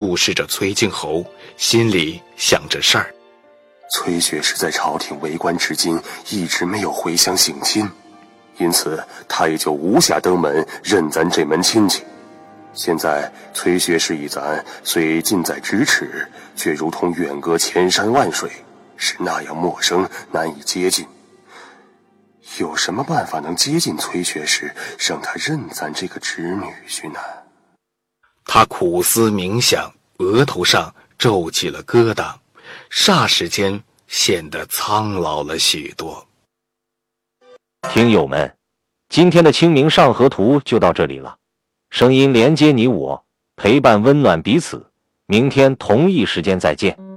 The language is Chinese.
注视着崔敬侯，心里想着事儿。 崔学士在朝廷为官至今，一直没有回乡省亲，因此他也就无暇登门认咱这门亲戚。现在崔学士与咱虽近在咫尺，却如同远隔千山万水，是那样陌生，难以接近。有什么办法能接近崔学士，让他认咱这个侄女婿呢？ 他苦思冥想，额头上皱起了疙瘩，霎时间显得苍老了许多。 听友们，今天的清明上河图就到这里了。声音连接你我，陪伴温暖彼此。明天同一时间再见。